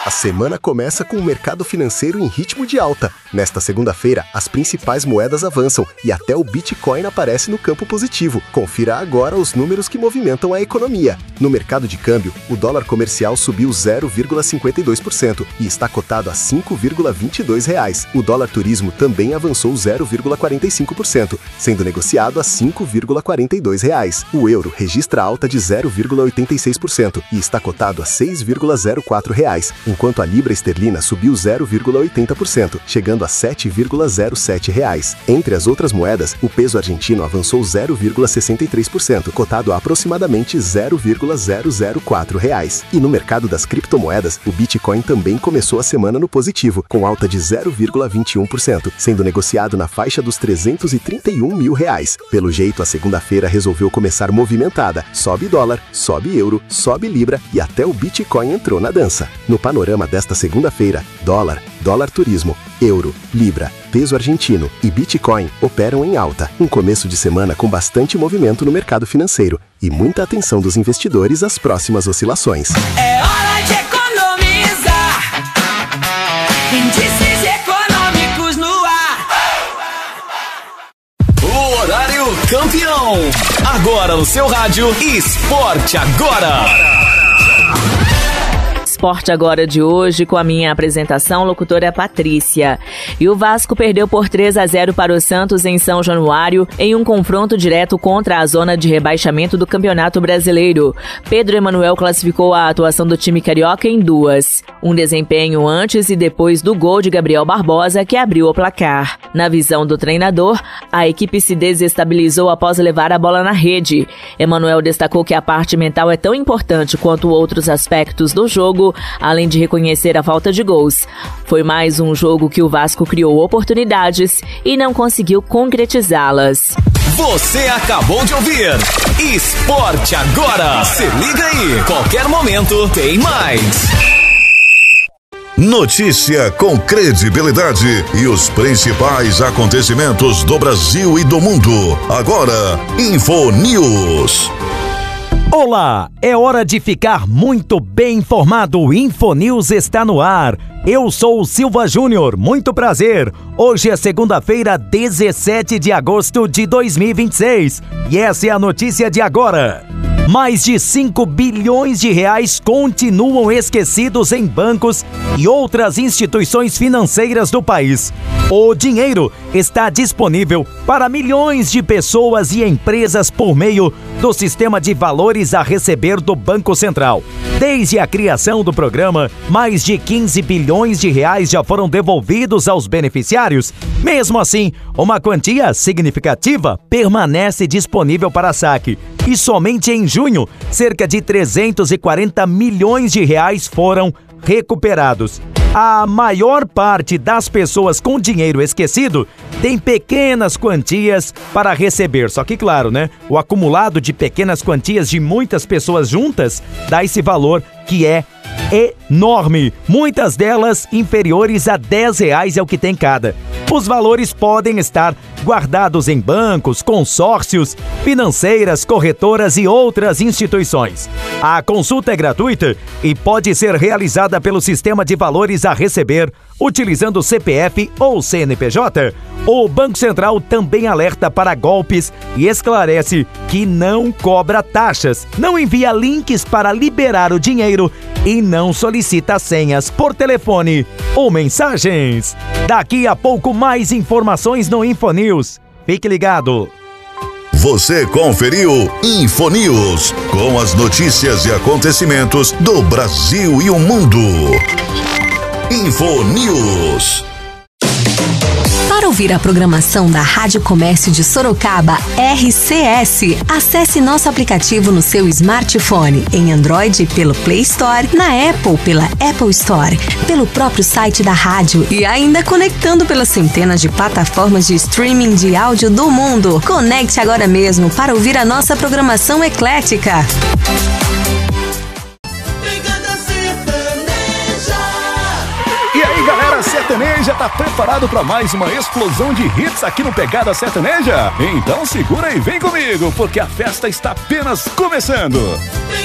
A semana começa com o mercado financeiro em ritmo de alta. Nesta segunda-feira, as principais moedas avançam e até o Bitcoin aparece no campo positivo. Confira agora os números que movimentam a economia. No mercado de câmbio, o dólar comercial subiu 0,52% e está cotado a R$ 5,22. O dólar turismo também avançou 0,45%, sendo negociado a R$ 5,42. O euro registra alta de 0,86% e está cotado a R$ 6,04, enquanto a libra esterlina subiu 0,80%, chegando a R$ 7,07. Entre as outras moedas, o peso argentino avançou 0,63%, cotado a aproximadamente R$ 0,004. E no mercado das criptomoedas, o Bitcoin também começou a semana no positivo, com alta de 0,21%, sendo negociado na faixa dos R$ 331 mil. Pelo jeito, a segunda-feira resolveu começar movimentada. Sobe dólar, sobe euro, sobe libra e até o Bitcoin entrou na dança. No panorama desta segunda-feira, dólar turismo, euro, libra, peso argentino e Bitcoin operam em alta. Um começo de semana com bastante movimento no mercado financeiro e muita atenção dos investidores às próximas oscilações. É hora de economizar. Índices econômicos no ar. O horário campeão. Agora no seu rádio, Esporte Agora. Esporte Agora de hoje, com a minha apresentação, locutora Patrícia. E o Vasco perdeu por 3-0 para o Santos em São Januário, em um confronto direto contra a zona de rebaixamento do Campeonato Brasileiro. Pedro Emanuel classificou a atuação do time carioca em 2. Um desempenho antes e depois do gol de Gabriel Barbosa, que abriu o placar. Na visão do treinador, a equipe se desestabilizou após levar a bola na rede. Emanuel destacou que a parte mental é tão importante quanto outros aspectos do jogo, além de reconhecer a falta de gols. Foi mais um jogo que o Vasco criou oportunidades e não conseguiu concretizá-las. Você acabou de ouvir Esporte Agora. Se liga aí, qualquer momento tem mais. Notícia com credibilidade e os principais acontecimentos do Brasil e do mundo. Agora, InfoNews. Olá, é hora de ficar muito bem informado. O InfoNews está no ar. Eu sou o Silva Júnior, muito prazer. Hoje é segunda-feira, 17 de agosto de 2026 e essa é a notícia de agora. Mais de 5 bilhões de reais continuam esquecidos em bancos e outras instituições financeiras do país. O dinheiro está disponível para milhões de pessoas e empresas por meio do sistema de valores a receber do Banco Central. Desde a criação do programa, mais de 15 bilhões de reais já foram devolvidos aos beneficiários. Mesmo assim, uma quantia significativa permanece disponível para saque. E somente em junho, cerca de 340 milhões de reais foram recuperados. A maior parte das pessoas com dinheiro esquecido tem pequenas quantias para receber. Só que, claro, né? O acumulado de pequenas quantias de muitas pessoas juntas dá esse valor que é enorme. Muitas delas inferiores a R$10 é o que tem cada. Os valores podem estar guardados em bancos, consórcios, financeiras, corretoras e outras instituições. A consulta é gratuita e pode ser realizada pelo sistema de valores a receber, utilizando o CPF ou CNPJ. O Banco Central também alerta para golpes e esclarece que não cobra taxas, não envia links para liberar o dinheiro e não solicita senhas por telefone ou mensagens. Daqui a pouco mais informações no InfoNews. Fique ligado. Você conferiu InfoNews, com as notícias e acontecimentos do Brasil e o mundo. InfoNews. Para ouvir a programação da Rádio Comércio de Sorocaba, RCS, acesse nosso aplicativo no seu smartphone, em Android pelo Play Store, na Apple pela Apple Store, pelo próprio site da rádio e ainda conectando pelas centenas de plataformas de streaming de áudio do mundo. Conecte agora mesmo para ouvir a nossa programação eclética. E aí, galera, sertaneja tá preparado para mais uma explosão de hits aqui no Pegada Sertaneja? Então segura e vem comigo, porque a festa está apenas começando.